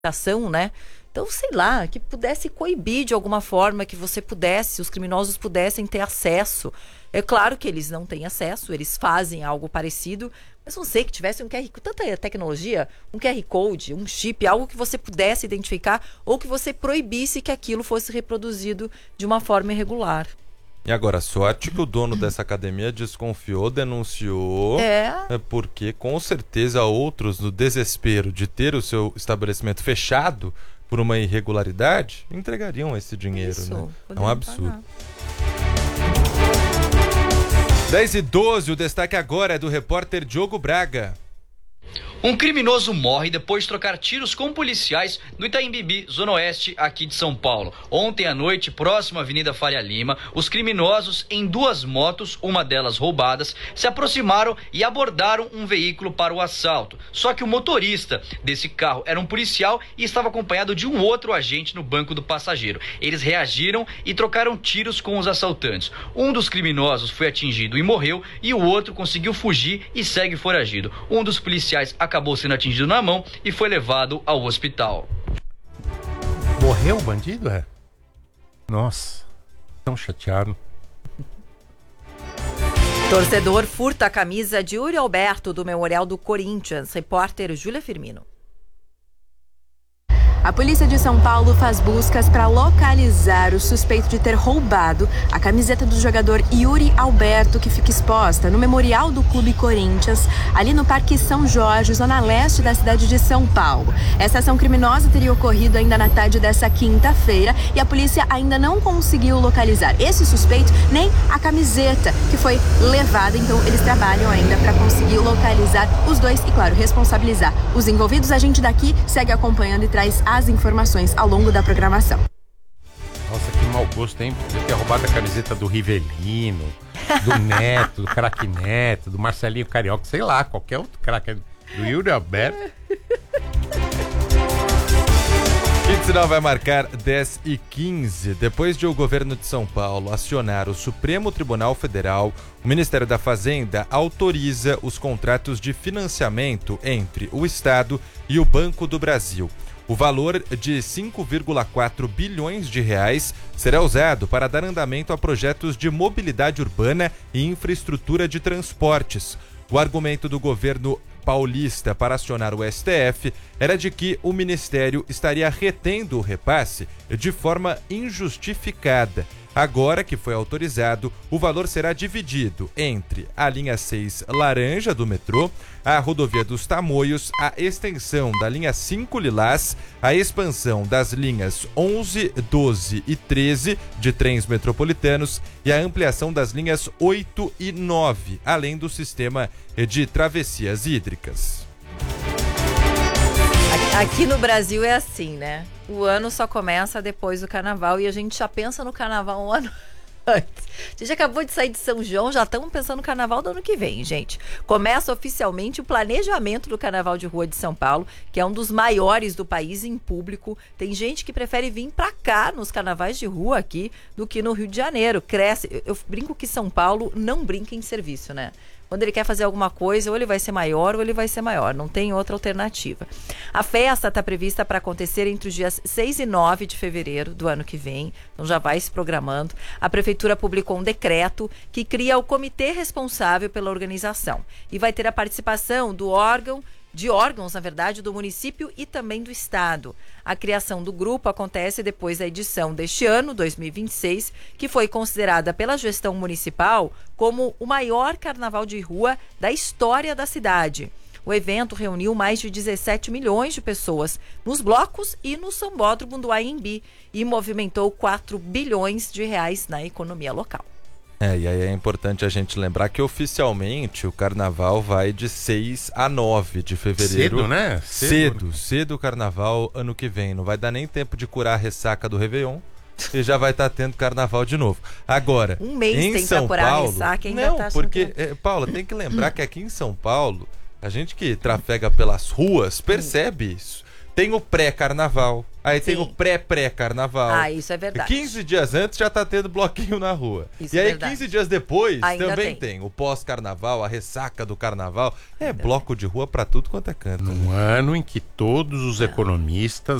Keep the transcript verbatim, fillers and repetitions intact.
ação, né? Então, sei lá, que pudesse coibir de alguma forma, que você pudesse, os criminosos pudessem ter acesso. É claro que eles não têm acesso, eles fazem algo parecido, mas não sei, que tivesse um Q R Code, tanta tecnologia, um Q R Code, um chip, algo que você pudesse identificar ou que você proibisse que aquilo fosse reproduzido de uma forma irregular. E agora, sorte que o dono dessa academia desconfiou, denunciou, é. porque com certeza outros, no desespero de ter o seu estabelecimento fechado por uma irregularidade, entregariam esse dinheiro. Isso, né? É um absurdo. Pagar. dez e doze, o destaque agora é do repórter Diogo Braga. Um criminoso morre depois de trocar tiros com policiais no Itaim Bibi, zona oeste aqui de São Paulo. Ontem à noite, próximo à Avenida Faria Lima, os criminosos em duas motos, uma delas roubadas, se aproximaram e abordaram um veículo para o assalto. Só que o motorista desse carro era um policial e estava acompanhado de um outro agente no banco do passageiro. Eles reagiram e trocaram tiros com os assaltantes. Um dos criminosos foi atingido e morreu, e o outro conseguiu fugir e segue foragido. Um dos policiais acabou sendo atingido na mão e foi levado ao hospital. Morreu o bandido, é? Nossa, tão chateado. Torcedor furta a camisa de Yuri Alberto do Memorial do Corinthians. Repórter Júlia Firmino. A polícia de São Paulo faz buscas para localizar o suspeito de ter roubado a camiseta do jogador Yuri Alberto, que fica exposta no Memorial do Clube Corinthians, ali no Parque São Jorge, zona leste da cidade de São Paulo. Essa ação criminosa teria ocorrido ainda na tarde dessa quinta-feira e a polícia ainda não conseguiu localizar esse suspeito nem a camiseta que foi levada. Então eles trabalham ainda para conseguir localizar os dois e, claro, responsabilizar os envolvidos. A gente daqui segue acompanhando e traz as informações ao longo da programação. Nossa, que mau gosto, hein? Podia ter roubado a camiseta do Rivelino, do Neto, do Craque Neto, do Marcelinho Carioca, sei lá, qualquer outro craque, do Yuri Alberto. O sinal vai marcar dez e quinze. Depois de o governo de São Paulo acionar o Supremo Tribunal Federal, o Ministério da Fazenda autoriza os contratos de financiamento entre o Estado e o Banco do Brasil. O valor de cinco vírgula quatro bilhões de reais será usado para dar andamento a projetos de mobilidade urbana e infraestrutura de transportes. O argumento do governo paulista para acionar o S T F era de que o Ministério estaria retendo o repasse de forma injustificada. Agora que foi autorizado, o valor será dividido entre a linha seis laranja do metrô, a rodovia dos Tamoios, a extensão da linha cinco lilás, a expansão das linhas onze, doze e treze de trens metropolitanos e a ampliação das linhas oito e nove, além do sistema de travessias hídricas. Aqui no Brasil é assim, né? O ano só começa depois do carnaval e a gente já pensa no carnaval um ano antes. A gente acabou de sair de São João, já estamos pensando no carnaval do ano que vem, gente. Começa oficialmente o planejamento do Carnaval de Rua de São Paulo, que é um dos maiores do país em público. Tem gente que prefere vir pra cá nos carnavais de rua aqui do que no Rio de Janeiro. Cresce. Eu, eu brinco que São Paulo não brinca em serviço, né? Quando ele quer fazer alguma coisa, ou ele vai ser maior ou ele vai ser maior. Não tem outra alternativa. A festa está prevista para acontecer entre os dias seis e nove de fevereiro do ano que vem. Então já vai se programando. A Prefeitura publicou um decreto que cria o comitê responsável pela organização. E vai ter a participação do órgão de órgãos, na verdade, do município e também do estado. A criação do grupo acontece depois da edição deste ano, dois mil e vinte e seis, que foi considerada pela gestão municipal como o maior carnaval de rua da história da cidade. O evento reuniu mais de dezessete milhões de pessoas nos blocos e no sambódromo do Anhembi e movimentou quatro bilhões de reais na economia local. É, e aí é importante a gente lembrar que oficialmente o carnaval vai de seis a nove de fevereiro. Cedo, né? Cedo, cedo, cedo o carnaval ano que vem. Não vai dar nem tempo de curar a ressaca do Réveillon e já vai estar tá tendo carnaval de novo. Agora, um mês em tem São pra curar Paulo, a ressaca, ainda não, tá porque, que... é, Paula, tem que lembrar que aqui em São Paulo, a gente que trafega pelas ruas percebe isso. Tem o pré-carnaval, Aí tem Sim. o pré-pré-carnaval. Ah, isso é verdade. quinze dias antes já tá tendo bloquinho na rua. Isso e é aí, verdade. quinze dias depois, Ainda também tem. tem. o pós-carnaval, a ressaca do carnaval. É bloco de rua pra tudo quanto é canto. Num ano em que todos os economistas